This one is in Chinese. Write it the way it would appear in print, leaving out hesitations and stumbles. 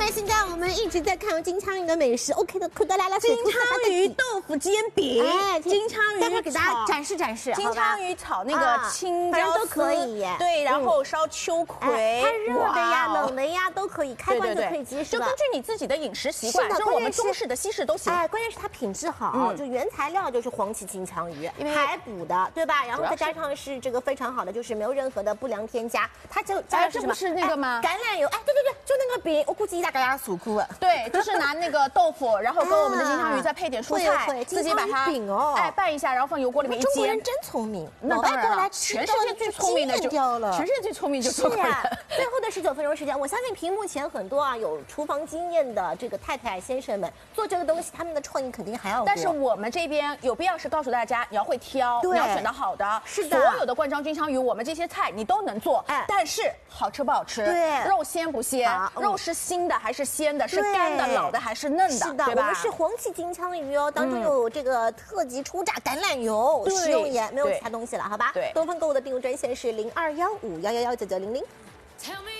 来，现在我们一直在看金枪鱼的美食 ，OK 的，可得来了， 金枪鱼豆腐煎饼， 哎， 金枪鱼待会儿给大家展示展示， 金枪鱼炒那个青椒丝都可以耶。 对，然后烧秋葵， 它热的呀、冷的呀都可以，开关就可以接， 就根据你自己的饮食习惯，就是我们中式的、西式都行。 哎，关键是它品质好，就原材料就是黄鳍金枪鱼，海捕的，对吧？然后再加上是这个非常好的，就是没有任何的不良添加，它就加这不是那个吗？ 橄榄油，哎，对对对，就那个饼，我估计大家数过。 对，就是拿那个豆腐，然后跟我们的金枪鱼再配点蔬菜，自己把它哎拌一下，然后放油锅里面一煎。 中国人真聪明， 那当然了， 全世界最聪明的就全世界最聪明就做过了。 最后的19分钟时间，我相信屏幕前很多有厨房经验的这个太太先生们做这个东西，他们的创意肯定还要多。 但是我们这边有必要是告诉大家，你要会挑，你要选的好的。 是的， 所有的灌装金枪鱼，我们这些菜你都能做，但是好吃不好吃？ 对， 肉鲜不鲜？肉是腥的还是鲜的？是干的、老的还是嫩的？ 是的，我们是黄鳍金枪鱼哦，当中有这个特级初榨橄榄油、食用盐，没有其他东西了，好吧？ 对， 东方购物的订购专线是0215119900。